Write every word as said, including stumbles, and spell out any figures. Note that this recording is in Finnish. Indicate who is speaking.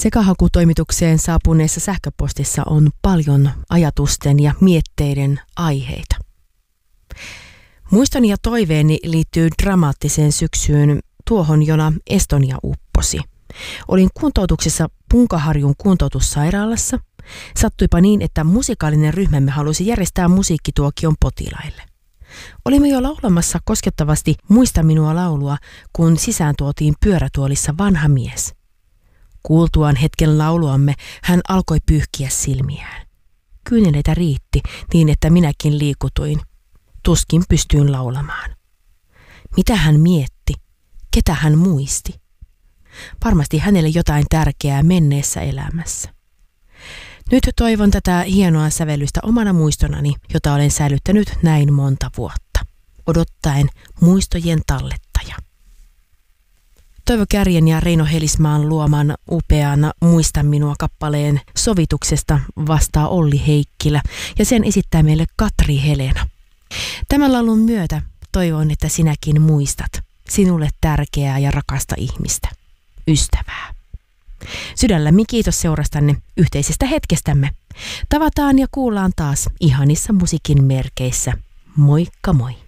Speaker 1: Sekahakutoimitukseen saapuneessa sähköpostissa on paljon ajatusten ja mietteiden aiheita. Muistoni ja toiveeni liittyy dramaattiseen syksyyn, tuohon, jona Estonia upposi. Olin kuntoutuksessa Punkaharjun kuntoutussairaalassa. Sattuipa niin, että musikaalinen ryhmämme halusi järjestää musiikkituokion potilaille. Olimme jo laulamassa koskettavasti Muista minua laulua, kun sisään tuotiin pyörätuolissa vanha mies. Kuultuaan hetken lauluamme, hän alkoi pyyhkiä silmiään. Kyyneleitä riitti niin, että minäkin liikutuin. Tuskin pystyin laulamaan. Mitä hän mietti? Ketä hän muisti? Varmasti hänelle jotain tärkeää menneessä elämässä. Nyt toivon tätä hienoa sävellystä omana muistonani, jota olen säilyttänyt näin monta vuotta, odottaen muistojen tallettaja. Toivo Kärjen ja Reino Helismaan luoman upean Muista minua -kappaleen sovituksesta vastaa Olli Heikkilä ja sen esittää meille Katri Helena. Tämän laulun myötä toivon, että sinäkin muistat sinulle tärkeää ja rakasta ihmistä, ystävää. Sydällämme kiitos seurastanne, yhteisestä hetkestämme. Tavataan ja kuullaan taas ihanissa musiikin merkeissä. Moikka moi!